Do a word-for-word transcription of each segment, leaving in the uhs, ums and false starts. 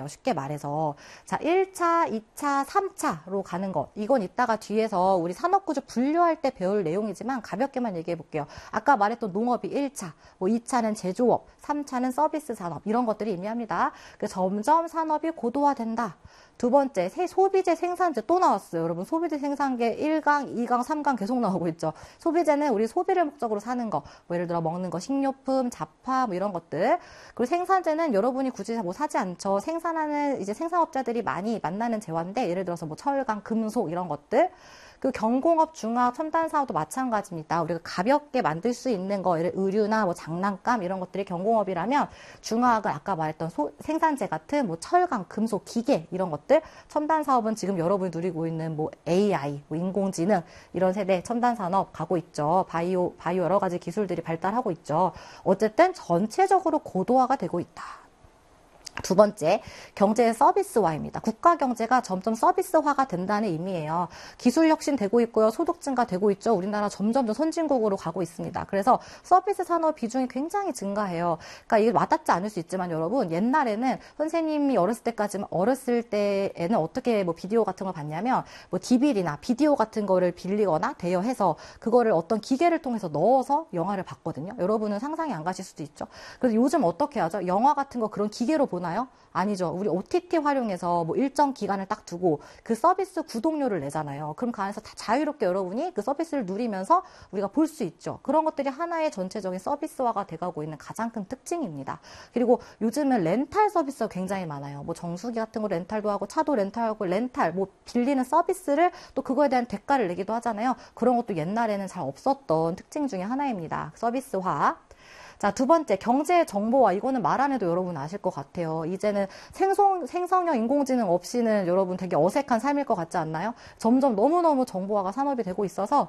거예요. 쉽게 말해서. 자, 일 차, 이 차, 삼 차로 가는 것. 이건 이따가 뒤에서 우리 산업구조 분류할 때 배울 내용이지만 가볍게만 얘기해 볼게요. 아까 말했던 농업이 일 차, 뭐 이 차는 제조업, 삼 차는 서비스 산업 이런 것들이 의미합니다. 그 점점 산업이 고도화된다. 두 번째, 새 소비재 생산재 또 나왔어요. 여러분, 소비재 생산계 일 강, 이 강, 삼 강 계속 나오고 있죠. 소비재는 우리 소비를 목적으로 사는 거, 뭐 예를 들어 먹는 거, 식료품, 잡화, 뭐 이런 것들. 그리고 생산재는 여러분이 굳이 뭐 사지 않죠. 생산하는 이제 생산업자들이 많이 만나는 재화인데, 예를 들어서 뭐 철강, 금속 이런 것들. 그 경공업, 중화학, 첨단 사업도 마찬가지입니다. 우리가 가볍게 만들 수 있는 거, 예를 의류나 뭐 장난감 이런 것들이 경공업이라면, 중화학은 아까 말했던 소, 생산재 같은 뭐 철강, 금속, 기계 이런 것들, 첨단 사업은 지금 여러분이 누리고 있는 뭐 에이아이, 뭐 인공지능 이런 세대 첨단 산업 가고 있죠. 바이오, 바이오 여러 가지 기술들이 발달하고 있죠. 어쨌든 전체적으로 고도화가 되고 있다. 두 번째, 경제의 서비스화입니다. 국가 경제가 점점 서비스화가 된다는 의미예요. 기술 혁신 되고 있고요. 소득 증가 되고 있죠. 우리나라 점점 더 선진국으로 가고 있습니다. 그래서 서비스 산업 비중이 굉장히 증가해요. 그러니까 이게 와닿지 않을 수 있지만 여러분, 옛날에는 선생님이 어렸을 때까지만 어렸을 때에는 어떻게 뭐 비디오 같은 걸 봤냐면 뭐 디비디나 비디오 같은 거를 빌리거나 대여해서 그거를 어떤 기계를 통해서 넣어서 영화를 봤거든요. 여러분은 상상이 안 가실 수도 있죠. 그래서 요즘 어떻게 하죠? 영화 같은 거 그런 기계로 보나 나요? 아니죠. 우리 오티티 활용해서 뭐 일정 기간을 딱 두고 그 서비스 구독료를 내잖아요. 그럼 그 안에서 다 자유롭게 여러분이 그 서비스를 누리면서 우리가 볼 수 있죠. 그런 것들이 하나의 전체적인 서비스화가 돼가고 있는 가장 큰 특징입니다. 그리고 요즘은 렌탈 서비스가 굉장히 많아요. 뭐 정수기 같은 거 렌탈도 하고 차도 렌탈하고 렌탈 뭐 빌리는 서비스를 또 그거에 대한 대가를 내기도 하잖아요. 그런 것도 옛날에는 잘 없었던 특징 중에 하나입니다. 서비스화. 자, 두 번째, 경제 정보화. 이거는 말 안 해도 여러분 아실 것 같아요. 이제는 생성, 생성형 인공지능 없이는 여러분 되게 어색한 삶일 것 같지 않나요? 점점 너무너무 정보화가 산업이 되고 있어서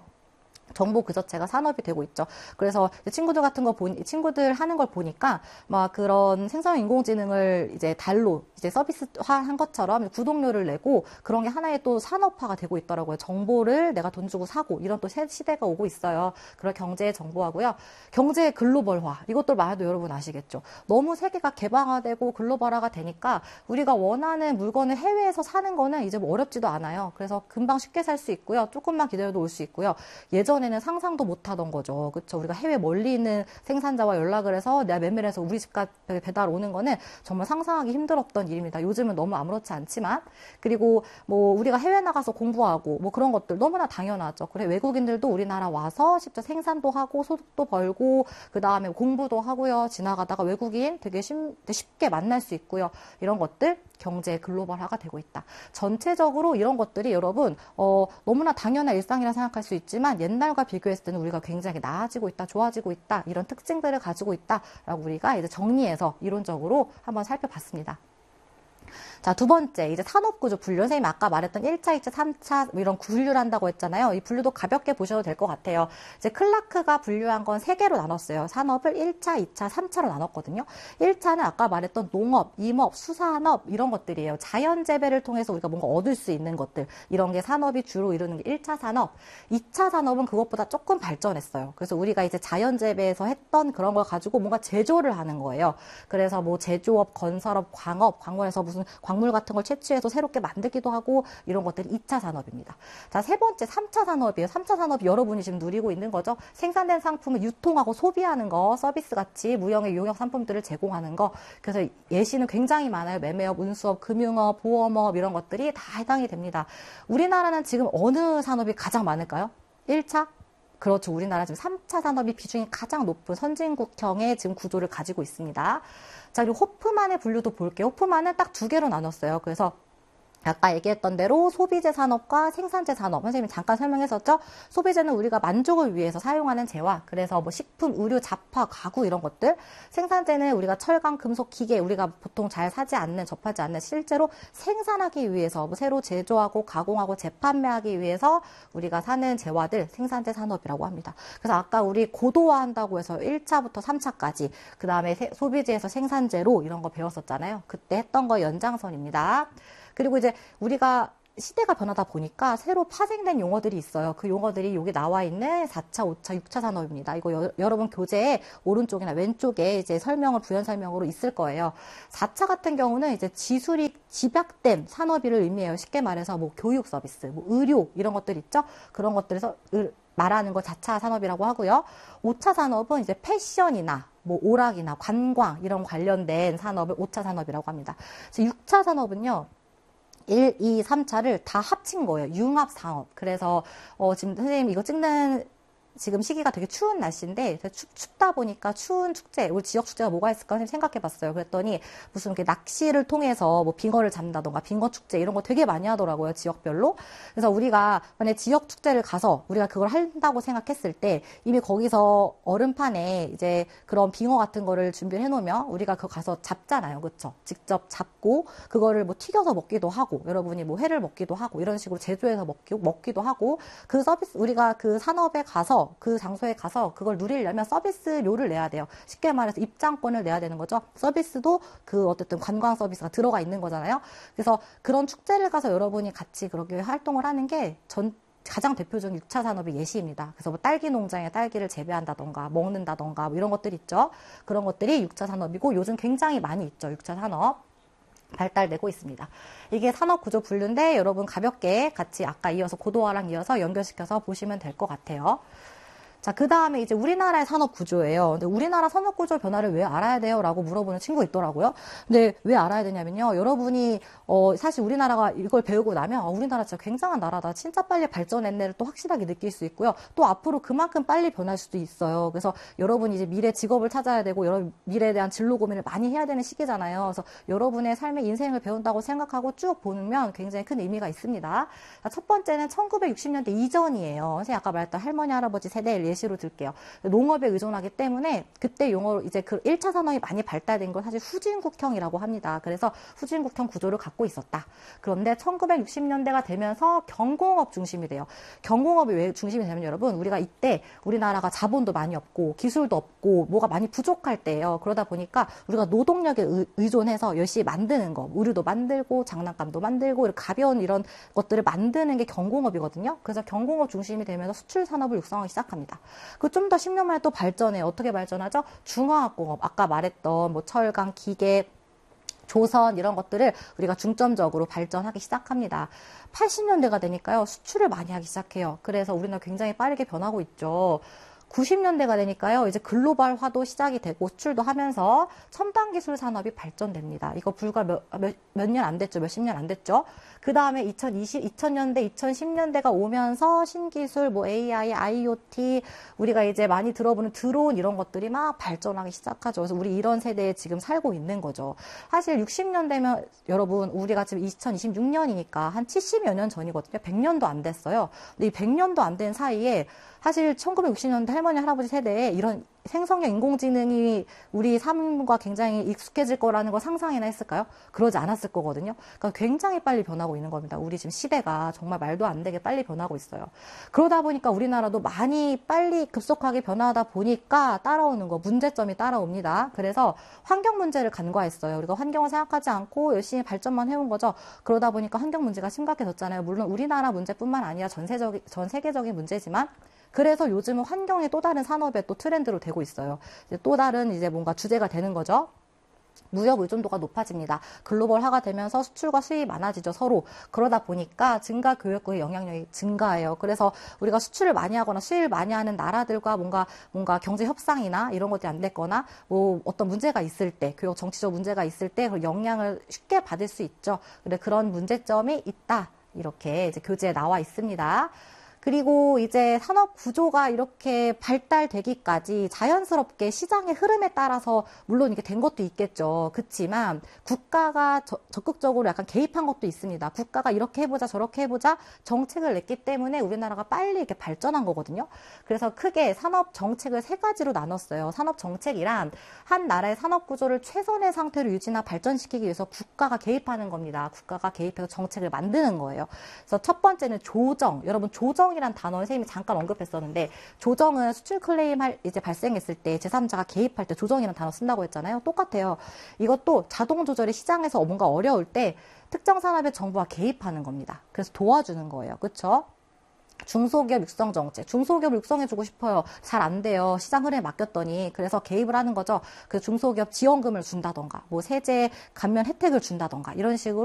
정보 그 자체가 산업이 되고 있죠. 그래서 친구들 같은 거 보니, 친구들 하는 걸 보니까 막 그런 생성 인공지능을 이제 달로 이제 서비스화 한 것처럼 구독료를 내고 그런 게 하나의 또 산업화가 되고 있더라고요. 정보를 내가 돈 주고 사고 이런 또 시대가 오고 있어요. 그런 경제의 정보화고요. 경제의 글로벌화. 이것도 말해도 여러분 아시겠죠. 너무 세계가 개방화되고 글로벌화가 되니까 우리가 원하는 물건을 해외에서 사는 거는 이제 뭐 어렵지도 않아요. 그래서 금방 쉽게 살 수 있고요. 조금만 기다려도 올 수 있고요. 예전 예전에는 상상도 못하던 거죠. 그렇죠? 우리가 해외 멀리 있는 생산자와 연락을 해서 내가 매매를 해서 우리 집까지 배달 오는 거는 정말 상상하기 힘들었던 일입니다. 요즘은 너무 아무렇지 않지만 그리고 뭐 우리가 해외 나가서 공부하고 뭐 그런 것들 너무나 당연하죠. 그래 외국인들도 우리나라 와서 직접 생산도 하고 소득도 벌고 그 다음에 공부도 하고요. 지나가다가 외국인 되게 쉽게 만날 수 있고요. 이런 것들 경제 글로벌화가 되고 있다. 전체적으로 이런 것들이 여러분 어, 너무나 당연한 일상이라 생각할 수 있지만 옛날과 비교했을 때는 우리가 굉장히 나아지고 있다, 좋아지고 있다, 이런 특징들을 가지고 있다라고 우리가 이제 정리해서 이론적으로 한번 살펴봤습니다. 자, 두 번째, 이제 산업구조 분류. 선생님이 아까 말했던 일 차, 이 차, 삼 차 뭐 이런 분류를 한다고 했잖아요. 이 분류도 가볍게 보셔도 될 것 같아요. 이제 클라크가 분류한 건 세 개로 나눴어요. 산업을 일 차, 이 차, 삼 차로 나눴거든요. 일 차는 아까 말했던 농업, 임업, 수산업 이런 것들이에요. 자연재배를 통해서 우리가 뭔가 얻을 수 있는 것들. 이런 게 산업이 주로 이루는 게 일 차 산업. 이 차 산업은 그것보다 조금 발전했어요. 그래서 우리가 이제 자연재배에서 했던 그런 걸 가지고 뭔가 제조를 하는 거예요. 그래서 뭐 제조업, 건설업, 광업, 광원에서 무슨 광물 같은 걸 채취해서 새롭게 만들기도 하고 이런 것들이 이 차 산업입니다. 자, 세 번째 삼 차 산업이에요. 삼 차 산업이 여러분이 지금 누리고 있는 거죠. 생산된 상품을 유통하고 소비하는 거, 서비스 같이 무형의 용역 상품들을 제공하는 거. 그래서 예시는 굉장히 많아요. 매매업, 운수업, 금융업, 보험업 이런 것들이 다 해당이 됩니다. 우리나라는 지금 어느 산업이 가장 많을까요? 일 차? 그렇죠. 우리나라 지금 삼 차 산업이 비중이 가장 높은 선진국형의 지금 구조를 가지고 있습니다. 자, 그리고 호프만의 분류도 볼게요. 호프만은 딱 두 개로 나눴어요. 그래서 아까 얘기했던 대로 소비재 산업과 생산재 산업. 선생님이 잠깐 설명했었죠? 소비재는 우리가 만족을 위해서 사용하는 재화. 그래서 뭐 식품, 의류, 잡화, 가구 이런 것들. 생산재는 우리가 철강, 금속, 기계. 우리가 보통 잘 사지 않는, 접하지 않는 실제로 생산하기 위해서 뭐 새로 제조하고 가공하고 재판매하기 위해서 우리가 사는 재화들 생산재 산업이라고 합니다. 그래서 아까 우리 고도화한다고 해서 일 차부터 삼 차까지 그 다음에 소비재에서 생산재로 이런 거 배웠었잖아요. 그때 했던 거 연장선입니다. 그리고 이제 우리가 시대가 변하다 보니까 새로 파생된 용어들이 있어요. 그 용어들이 여기 나와 있는 사 차, 오 차, 육 차 산업입니다. 이거 여, 여러분 교재에 오른쪽이나 왼쪽에 이제 설명을 부연 설명으로 있을 거예요. 사 차 같은 경우는 이제 지술이 집약된 산업을 의미해요. 쉽게 말해서 뭐 교육 서비스, 뭐 의료 이런 것들 있죠. 그런 것들에서 말하는 걸 사 차 산업이라고 하고요. 오 차 산업은 이제 패션이나 뭐 오락이나 관광 이런 관련된 산업을 오 차 산업이라고 합니다. 그래서 육 차 산업은요. 일, 이, 삼 차를 다 합친 거예요. 융합 사업. 그래서 어, 지금 선생님 이거 찍는 지금 시기가 되게 추운 날씨인데 춥, 춥다 보니까 추운 축제, 우리 지역 축제가 뭐가 있을까 생각해 봤어요. 그랬더니 무슨 이렇게 낚시를 통해서 뭐 빙어를 잡는다던가 빙어 축제 이런 거 되게 많이 하더라고요. 지역별로. 그래서 우리가 만약에 지역 축제를 가서 우리가 그걸 한다고 생각했을 때 이미 거기서 얼음판에 이제 그런 빙어 같은 거를 준비를 해 놓으면 우리가 그거 가서 잡잖아요. 그쵸? 직접 잡고 그거를 뭐 튀겨서 먹기도 하고 여러분이 뭐 회를 먹기도 하고 이런 식으로 제조해서 먹기, 먹기도 하고 그 서비스 우리가 그 산업에 가서 그 장소에 가서 그걸 누리려면 서비스료를 내야 돼요. 쉽게 말해서 입장권을 내야 되는 거죠. 서비스도 그 어쨌든 관광 서비스가 들어가 있는 거잖아요. 그래서 그런 축제를 가서 여러분이 같이 그렇게 활동을 하는 게 전 가장 대표적인 육 차 산업의 예시입니다. 그래서 뭐 딸기 농장에 딸기를 재배한다던가 먹는다던가 뭐 이런 것들 있죠. 그런 것들이 육 차 산업이고 요즘 굉장히 많이 있죠. 육 차 산업. 발달되고 있습니다. 이게 산업구조 분류인데 여러분 가볍게 같이 아까 이어서 고도화랑 이어서 연결시켜서 보시면 될 것 같아요. 자, 그 다음에 이제 우리나라의 산업 구조예요. 근데 우리나라 산업 구조 변화를 왜 알아야 돼요? 라고 물어보는 친구 있더라고요. 근데 왜 알아야 되냐면요. 여러분이, 어, 사실 우리나라가 이걸 배우고 나면, 어, 우리나라 진짜 굉장한 나라다. 진짜 빨리 발전했네를 또 확실하게 느낄 수 있고요. 또 앞으로 그만큼 빨리 변할 수도 있어요. 그래서 여러분이 이제 미래 직업을 찾아야 되고, 여러 미래에 대한 진로 고민을 많이 해야 되는 시기잖아요. 그래서 여러분의 삶의 인생을 배운다고 생각하고 쭉 보면 굉장히 큰 의미가 있습니다. 자, 첫 번째는 천구백육십 년대 이전이에요. 선생님 아까 말했던 할머니, 할아버지 세대를 예시로 들게요. 농업에 의존하기 때문에 그때 용어로 이제 그 일 차 산업이 많이 발달된 건 사실 후진국형이라고 합니다. 그래서 후진국형 구조를 갖고 있었다. 그런데 천구백육십 년대가 되면서 경공업 중심이 돼요. 경공업이 왜 중심이 되면 여러분 우리가 이때 우리나라가 자본도 많이 없고 기술도 없고 뭐가 많이 부족할 때예요. 그러다 보니까 우리가 노동력에 의, 의존해서 열심히 만드는 거, 의류도 만들고 장난감도 만들고 이렇게 가벼운 이런 것들을 만드는 게 경공업이거든요. 그래서 경공업 중심이 되면서 수출 산업을 육성하기 시작합니다. 그 좀 더 십 년 만에 또 발전해요. 어떻게 발전하죠? 중화학공업, 아까 말했던 뭐 철강, 기계, 조선 이런 것들을 우리가 중점적으로 발전하기 시작합니다. 팔십 년대가 되니까요. 수출을 많이 하기 시작해요. 그래서 우리나라 굉장히 빠르게 변하고 있죠. 구십 년대가 되니까요. 이제 글로벌화도 시작이 되고 수출도 하면서 첨단 기술 산업이 발전됩니다. 이거 불과 몇, 몇, 몇 년 안 됐죠. 몇십 년 안 됐죠. 그 다음에 이천이십, 이천 년대, 이천십 년대가 오면서 신기술, 뭐 에이아이, 아이오티, 우리가 이제 많이 들어보는 드론 이런 것들이 막 발전하기 시작하죠. 그래서 우리 이런 세대에 지금 살고 있는 거죠. 사실 육십 년대면 여러분, 우리가 지금 이천이십육 년이니까 한 칠십여 년 전이거든요. 백 년도 안 됐어요. 근데 이 백 년도 안 된 사이에 사실 천구백육십 년대 할머니, 할아버지 세대에 이런 생성형 인공지능이 우리 삶과 굉장히 익숙해질 거라는 걸 상상이나 했을까요? 그러지 않았을 거거든요. 그러니까 굉장히 빨리 변하고 있는 겁니다. 우리 지금 시대가 정말 말도 안 되게 빨리 변하고 있어요. 그러다 보니까 우리나라도 많이 빨리 급속하게 변하다 보니까 따라오는 거, 문제점이 따라옵니다. 그래서 환경 문제를 간과했어요. 우리가 환경을 생각하지 않고 열심히 발전만 해온 거죠. 그러다 보니까 환경 문제가 심각해졌잖아요. 물론 우리나라 문제뿐만 아니라 전세적, 전 세계적인 문제지만 그래서 요즘은 환경의 또 다른 산업의 또 트렌드로 되고 있어요. 이제 또 다른 이제 뭔가 주제가 되는 거죠. 무역 의존도가 높아집니다. 글로벌화가 되면서 수출과 수입이 많아지죠, 서로. 그러다 보니까 증가 교역국의 영향력이 증가해요. 그래서 우리가 수출을 많이 하거나 수입을 많이 하는 나라들과 뭔가 뭔가 경제 협상이나 이런 것들이 안 됐거나 뭐 어떤 문제가 있을 때, 교역 정치적 문제가 있을 때 그 영향을 쉽게 받을 수 있죠. 근데 그런 문제점이 있다. 이렇게 이제 교재에 나와 있습니다. 그리고 이제 산업 구조가 이렇게 발달되기까지 자연스럽게 시장의 흐름에 따라서 물론 이게 된 것도 있겠죠. 그렇지만 국가가 저, 적극적으로 약간 개입한 것도 있습니다. 국가가 이렇게 해보자 저렇게 해보자 정책을 냈기 때문에 우리나라가 빨리 이렇게 발전한 거거든요. 그래서 크게 산업 정책을 세 가지로 나눴어요. 산업 정책이란 한 나라의 산업 구조를 최선의 상태로 유지나 발전시키기 위해서 국가가 개입하는 겁니다. 국가가 개입해서 정책을 만드는 거예요. 그래서 첫 번째는 조정. 여러분 조정 조정이란 단어 선생님이 잠깐 언급했었는데, 조정은 수출 클레임 할 이제 발생했을 때 제삼자가 개입할 때 조정이라는 단어 쓴다고 했잖아요. 똑같아요. 이것도 자동 조절이 시장에서 뭔가 어려울 때 특정 산업에 정부가 개입하는 겁니다. 그래서 도와주는 거예요. 그렇죠? 중소기업 육성 정책. 중소기업 육성해주고 싶어요. 잘 안 돼요. 시장 흐름에 맡겼더니. 그래서 개입을 하는 거죠. 그 중소기업 지원금을 준다던가, 뭐 세제 감면 혜택을 준다던가, 이런 식으로